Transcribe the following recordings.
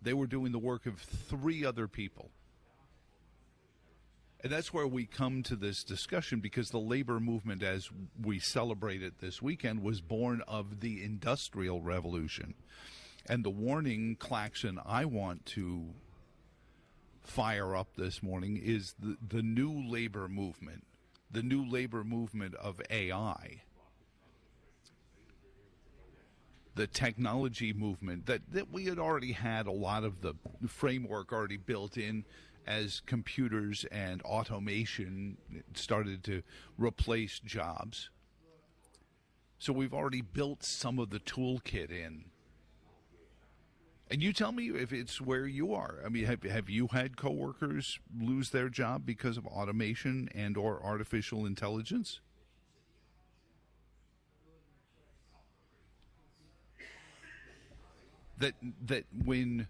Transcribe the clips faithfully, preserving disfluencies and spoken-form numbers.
They were doing the work of three other people. And that's where we come to this discussion, because the labor movement, as we celebrate it this weekend, was born of the Industrial Revolution. And the warning klaxon I want to fire up this morning is the, the new labor movement, the new labor movement of A I. The technology movement that, that we had already had a lot of the framework already built in as computers and automation started to replace jobs. So we've already built some of the toolkit in. And you tell me if it's where you are. I mean, have, have you had coworkers lose their job because of automation and or artificial intelligence? That that when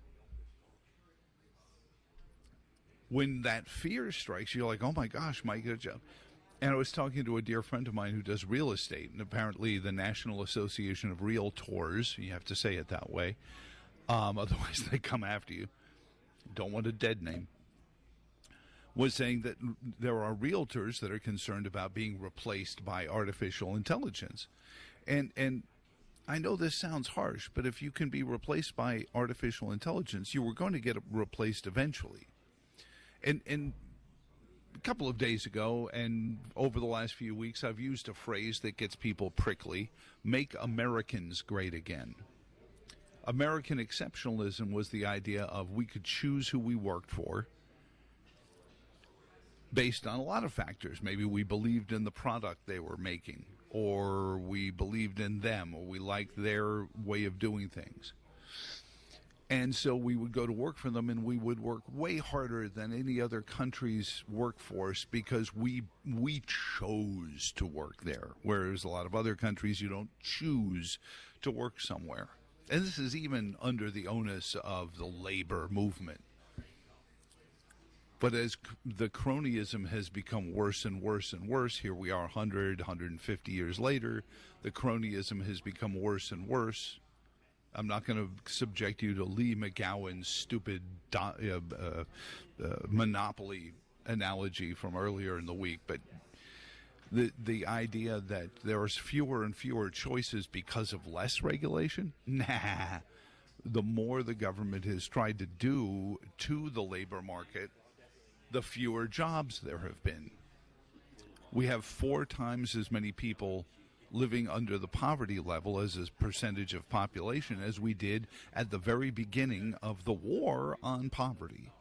when that fear strikes, you're like, oh my gosh, my good job. And I was talking to a dear friend of mine who does real estate, and apparently the National Association of Realtors, you have to say it that way, um, otherwise they come after you. Don't want a dead name. Was saying that there are realtors that are concerned about being replaced by artificial intelligence. And and I know this sounds harsh, but if you can be replaced by artificial intelligence, you were going to get replaced eventually. And, and a couple of days ago and over the last few weeks, I've used a phrase that gets people prickly: make Americans great again. American exceptionalism was the idea of we could choose who we worked for based on a lot of factors. Maybe we believed in the product they were making, or we believed in them, or we liked their way of doing things. And so we would go to work for them, and we would work way harder than any other country's workforce because we we chose to work there, whereas a lot of other countries, you don't choose to work somewhere. And this is even under the onus of the labor movement. But as the cronyism has become worse and worse and worse, here we are one hundred, one hundred fifty years later, the cronyism has become worse and worse. I'm not going to subject you to Lee McGowan's stupid do, uh, uh, uh, monopoly analogy from earlier in the week, but the the idea that there are fewer and fewer choices because of less regulation, nah. The more the government has tried to do to the labor market, the fewer jobs there have been. We have four times as many people living under the poverty level as a percentage of population as we did at the very beginning of the war on poverty.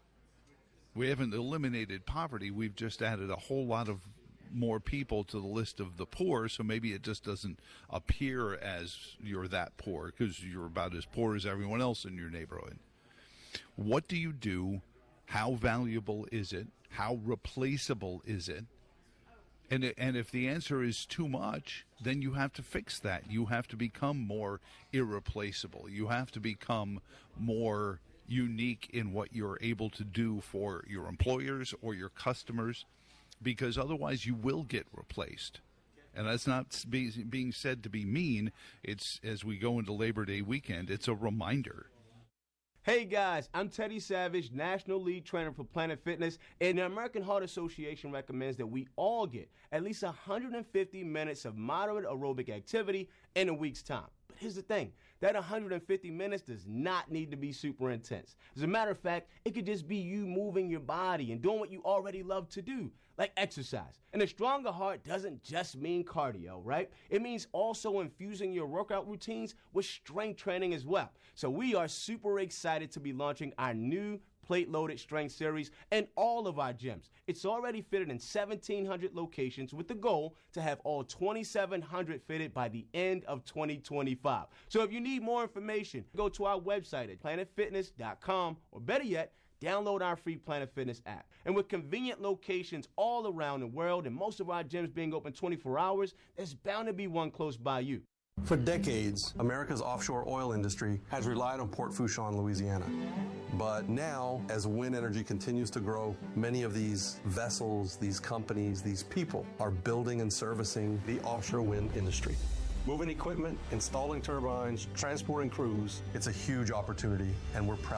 We haven't eliminated poverty. We've just added a whole lot of more people to the list of the poor, so maybe it just doesn't appear as you're that poor because you're about as poor as everyone else in your neighborhood. What do you do? How valuable is it? How replaceable is it? And and if the answer is too much, then you have to fix that. You have to become more irreplaceable. You have to become more unique in what you're able to do for your employers or your customers, because otherwise you will get replaced. And that's not be, being said to be mean. It's, as we go into Labor Day weekend, it's a reminder. Hey guys, I'm Teddy Savage, National Lead Trainer for Planet Fitness, and the American Heart Association recommends that we all get at least one hundred fifty minutes of moderate aerobic activity in a week's time. But here's the thing, that one hundred fifty minutes does not need to be super intense. As a matter of fact, it could just be you moving your body and doing what you already love to do, like exercise. And a stronger heart doesn't just mean cardio, right? It means also infusing your workout routines with strength training as well. So we are super excited to be launching our new plate-loaded strength series in all of our gyms. It's already fitted in seventeen hundred locations with the goal to have all twenty-seven hundred fitted by the end of twenty twenty-five. So if you need more information, go to our website at planet fitness dot com, or better yet, download our free Planet Fitness app. And with convenient locations all around the world and most of our gyms being open twenty-four hours, there's bound to be one close by you. For decades, America's offshore oil industry has relied on Port Fourchon, Louisiana. But now, as wind energy continues to grow, many of these vessels, these companies, these people are building and servicing the offshore wind industry. Moving equipment, installing turbines, transporting crews, it's a huge opportunity, and we're proud